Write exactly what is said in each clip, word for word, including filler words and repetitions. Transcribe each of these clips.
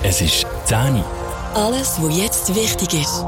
Es ist zehn Uhr. Alles, was jetzt wichtig ist.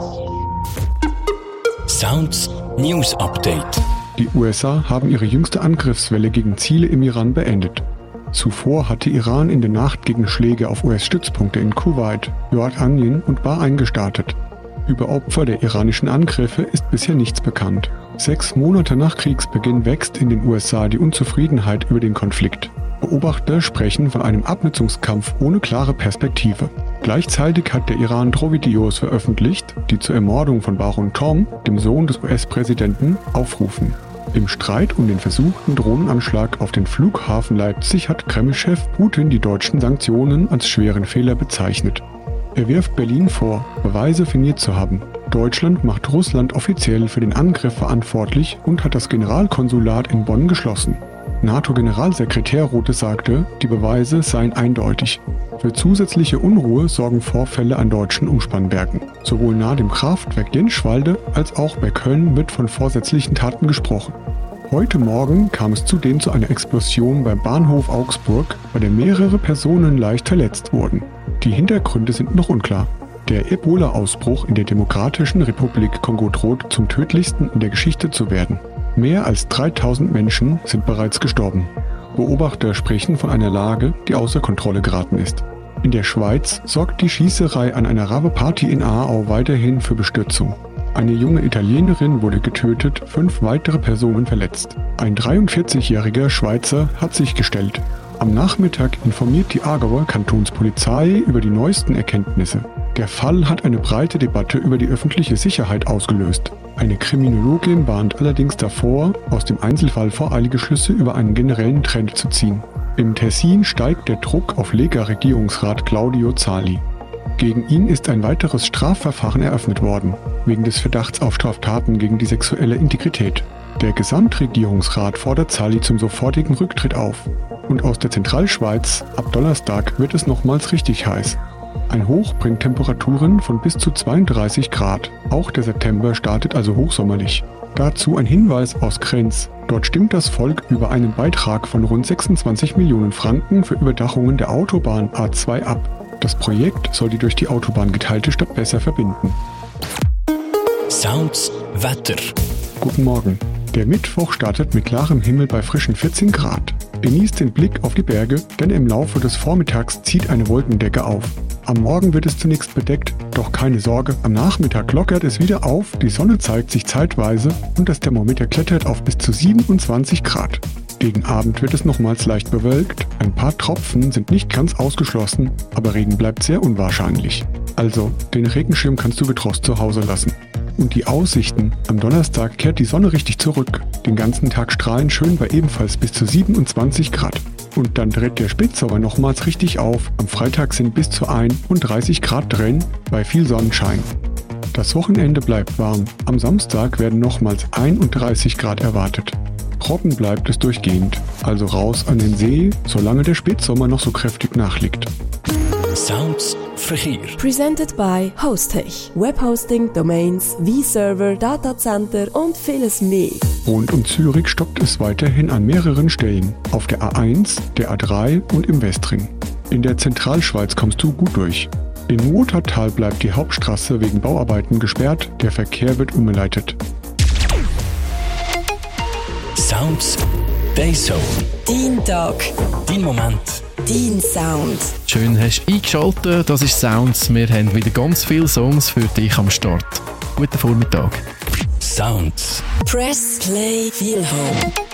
Sounds News Update. Die U S A haben ihre jüngste Angriffswelle gegen Ziele im Iran beendet. Zuvor hatte Iran in der Nacht Gegenschläge auf U S-Stützpunkte in Kuwait, Jordanien und Bahrain gestartet. Über Opfer der iranischen Angriffe ist bisher nichts bekannt. Sechs Monate nach Kriegsbeginn wächst in den U S A die Unzufriedenheit über den Konflikt. Beobachter sprechen von einem Abnutzungskampf ohne klare Perspektive. Gleichzeitig hat der Iran Drohvideos veröffentlicht, die zur Ermordung von Baron Tom, dem Sohn des U S-Präsidenten, aufrufen. Im Streit um den versuchten Drohnenanschlag auf den Flughafen Leipzig hat Kreml-Chef Putin die deutschen Sanktionen als schweren Fehler bezeichnet. Er wirft Berlin vor, Beweise fingiert zu haben. Deutschland macht Russland offiziell für den Angriff verantwortlich und hat das Generalkonsulat in Bonn geschlossen. NATO-Generalsekretär Rothe sagte, die Beweise seien eindeutig. Für zusätzliche Unruhe sorgen Vorfälle an deutschen Umspannwerken. Sowohl nahe dem Kraftwerk Jenschwalde als auch bei Köln wird von vorsätzlichen Taten gesprochen. Heute Morgen kam es zudem zu einer Explosion beim Bahnhof Augsburg, bei der mehrere Personen leicht verletzt wurden. Die Hintergründe sind noch unklar. Der Ebola-Ausbruch in der Demokratischen Republik Kongo droht, zum tödlichsten in der Geschichte zu werden. Mehr als dreitausend Menschen sind bereits gestorben. Beobachter sprechen von einer Lage, die außer Kontrolle geraten ist. In der Schweiz sorgt die Schießerei an einer Rave-Party in Aarau weiterhin für Bestürzung. Eine junge Italienerin wurde getötet, fünf weitere Personen verletzt. Ein dreiundvierzigjähriger Schweizer hat sich gestellt. Am Nachmittag informiert die Aargauer Kantonspolizei über die neuesten Erkenntnisse. Der Fall hat eine breite Debatte über die öffentliche Sicherheit ausgelöst. Eine Kriminologin warnt allerdings davor, aus dem Einzelfall voreilige Schlüsse über einen generellen Trend zu ziehen. Im Tessin steigt der Druck auf Lega-Regierungsrat Claudio Zali. Gegen ihn ist ein weiteres Strafverfahren eröffnet worden, wegen des Verdachts auf Straftaten gegen die sexuelle Integrität. Der Gesamtregierungsrat fordert Zali zum sofortigen Rücktritt auf. Und aus der Zentralschweiz, ab Donnerstag wird es nochmals richtig heiß. Ein Hoch bringt Temperaturen von bis zu zweiunddreißig Grad. Auch der September startet also hochsommerlich. Dazu ein Hinweis aus Krems. Dort stimmt das Volk über einen Beitrag von rund sechsundzwanzig Millionen Franken für Überdachungen der Autobahn A zwei ab. Das Projekt soll die durch die Autobahn geteilte Stadt besser verbinden. Sounds Wetter. Guten Morgen. Der Mittwoch startet mit klarem Himmel bei frischen vierzehn Grad. Genießt den Blick auf die Berge, denn im Laufe des Vormittags zieht eine Wolkendecke auf. Am Morgen wird es zunächst bedeckt, doch keine Sorge, am Nachmittag lockert es wieder auf, die Sonne zeigt sich zeitweise und das Thermometer klettert auf bis zu siebenundzwanzig Grad. Gegen Abend wird es nochmals leicht bewölkt, ein paar Tropfen sind nicht ganz ausgeschlossen, aber Regen bleibt sehr unwahrscheinlich. Also, den Regenschirm kannst du getrost zu Hause lassen. Und die Aussichten: Am Donnerstag kehrt die Sonne richtig zurück. Den ganzen Tag strahlen schön bei ebenfalls bis zu siebenundzwanzig Grad. Und dann dreht der Spätsommer nochmals richtig auf. Am Freitag sind bis zu einunddreißig Grad drin, bei viel Sonnenschein. Das Wochenende bleibt warm. Am Samstag werden nochmals einunddreißig Grad erwartet. Trocken bleibt es durchgehend. Also raus an den See, solange der Spätsommer noch so kräftig nachliegt. Sounds Verkehr. Presented by Hostech. Webhosting, Domains, V-Server, Datacenter und vieles mehr. Rund um Zürich stockt es weiterhin an mehreren Stellen. Auf der A eins, der A drei und im Westring. In der Zentralschweiz kommst du gut durch. In Muttertal bleibt die Hauptstraße wegen Bauarbeiten gesperrt. Der Verkehr wird umgeleitet. Sounds Dayzone. Dein Tag. Dein Moment. Dein Sound. Schön hast du eingeschaltet, das ist Sounds. Wir haben wieder ganz viele Songs für dich am Start. Guten Vormittag. Sounds. Press Play Feel Home.